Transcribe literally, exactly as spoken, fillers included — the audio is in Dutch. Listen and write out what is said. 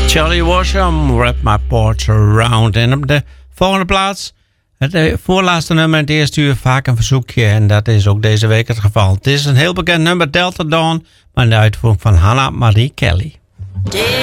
Charlie Washam, Wrap My Porch Around. En op de volgende plaats, het voorlaatste nummer in het eerste uur, vaak een verzoekje. En dat is ook deze week het geval. Het is een heel bekend nummer, Delta Dawn, maar in de uitvoering van Hannah Marie Kelly.